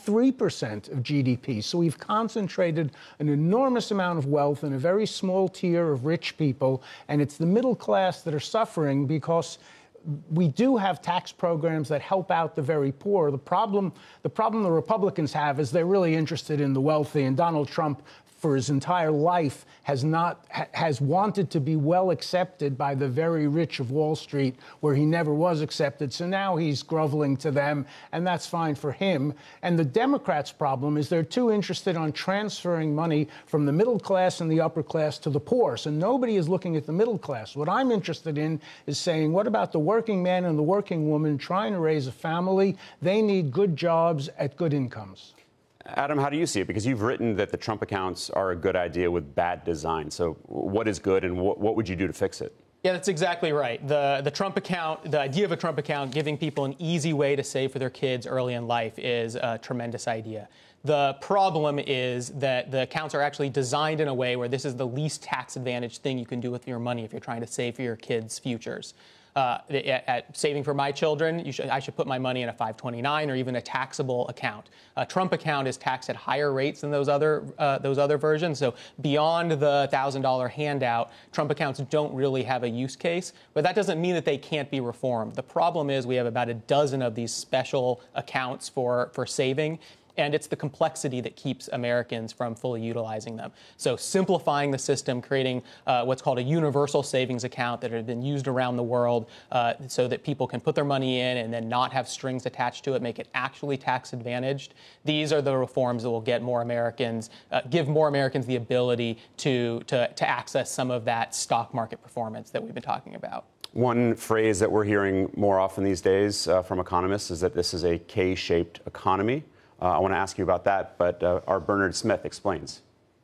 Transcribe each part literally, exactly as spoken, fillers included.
three percent of G D P. So we've concentrated an enormous amount of wealth in a very small tier of rich people, and it's the middle class that are suffering because we do have tax programs that help out the very poor. The problem, the problem the Republicans have is they're really interested in the wealthy, and Donald Trump, for his entire life, has not ha, has wanted to be well accepted by the very rich of Wall Street, where he never was accepted. So now he's groveling to them, and that's fine for him. And the Democrats' problem is they're too interested on transferring money from the middle class and the upper class to the poor. So nobody is looking at the middle class. What I'm interested in is saying, what about the working man and the working woman trying to raise a family? They need good jobs at good incomes. Adam, how do you see it? Because you've written that the Trump accounts are a good idea with bad design. So what is good, and what, what would you do to fix it? Yeah, that's exactly right. The the Trump account, the idea of a Trump account, giving people an easy way to save for their kids early in life, is a tremendous idea. The problem is that the accounts are actually designed in a way where this is the least tax advantaged thing you can do with your money if you're trying to save for your kids' futures. Uh, at, at saving for my children, you should, I should put my money in a five twenty-nine or even a taxable account. A Trump account is taxed at higher rates than those other uh, those other versions. So beyond the one thousand dollars handout, Trump accounts don't really have a use case. But that doesn't mean that they can't be reformed. The problem is we have about a dozen of these special accounts for, for saving. And it's the complexity that keeps Americans from fully utilizing them. So simplifying the system, creating uh, what's called a universal savings account that have been used around the world uh, so that people can put their money in and then not have strings attached to it, make it actually tax advantaged. These are the reforms that will get more Americans, uh, give more Americans the ability to, to, to access some of that stock market performance that we've been talking about. One phrase that we're hearing more often these days uh, from economists is that this is a K-shaped economy. Uh, I want to ask you about that, but uh, our Bernard Smith explains.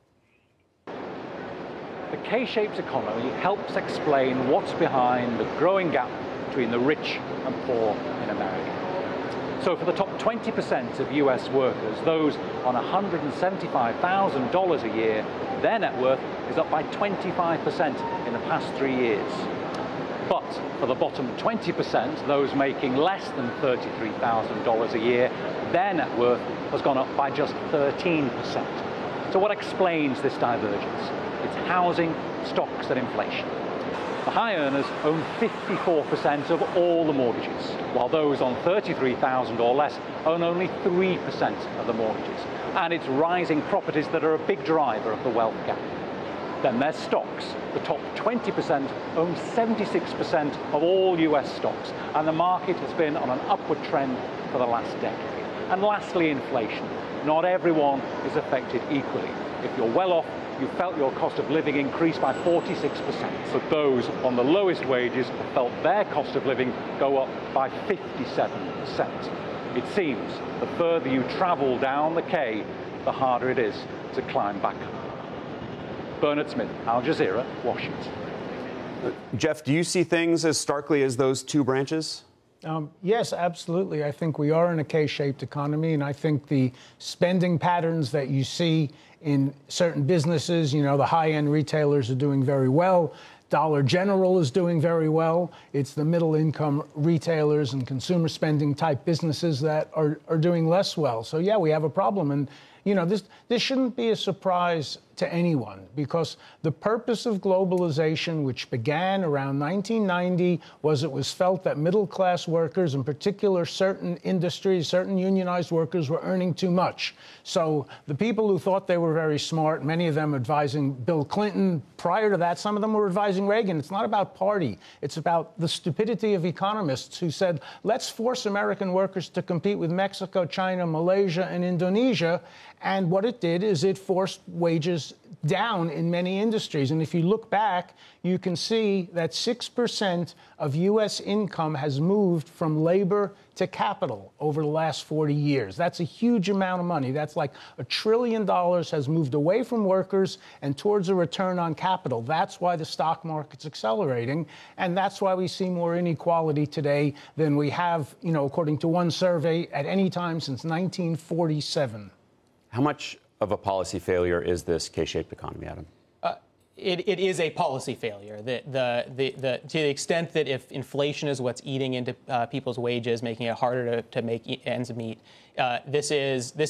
The K-shaped economy helps explain what's behind the growing gap between the rich and poor in America. So for the top twenty percent of U S workers, those on one hundred seventy-five thousand dollars a year, their net worth is up by twenty-five percent in the past three years. But for the bottom twenty percent, those making less than thirty-three thousand dollars a year, their net worth has gone up by just thirteen percent. So what explains this divergence? It's housing, stocks, and inflation. The high earners own fifty-four percent of all the mortgages, while those on thirty-three thousand dollars or less own only three percent of the mortgages. And it's rising properties that are a big driver of the wealth gap. Then there's stocks. The top twenty percent own seventy-six percent of all U S stocks, and the market has been on an upward trend for the last decade. And lastly, inflation. Not everyone is affected equally. If you're well off, you felt your cost of living increase by forty-six percent. But those on the lowest wages felt their cost of living go up by fifty-seven percent. It seems the further you travel down the K, the harder it is to climb back up. Bernard Smith, Al Jazeera, Washington. Jeff, do you see things as starkly as those two branches? Um, yes, absolutely. I think we are in a K-shaped economy, and I think the spending patterns that you see in certain businesses, you know, the high-end retailers are doing very well. Dollar General is doing very well. It's the middle-income retailers and consumer spending type businesses that are, are doing less well. So, yeah, we have a problem. And, you know, this, this shouldn't be a surprise to anyone, because the purpose of globalization, which began around nineteen ninety, was it was felt that middle-class workers, in particular certain industries, certain unionized workers, were earning too much. So the people who thought they were very smart, many of them advising Bill Clinton, prior to that, some of them were advising Reagan. It's not about party. It's about the stupidity of economists who said, let's force American workers to compete with Mexico, China, Malaysia, and Indonesia. And what it did is it forced wages down in many industries. And if you look back, you can see that six percent of U S income has moved from labor to capital over the last forty years. That's a huge amount of money. That's like a trillion dollars has moved away from workers and towards a return on capital. That's why the stock market's accelerating. And that's why we see more inequality today than we have, you know, according to one survey, at any time since nineteen forty-seven. How much of a policy failure is this K-shaped economy, Adam? Uh, it, it is a policy failure. The, the, the, the, to the extent that if inflation is what's eating into uh, people's wages, making it harder to, to make ends meet, uh, this is this